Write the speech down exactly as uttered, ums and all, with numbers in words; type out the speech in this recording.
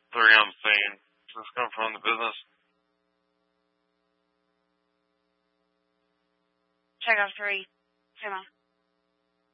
three on the scene. Is this coming from the business? Check out three. Come on.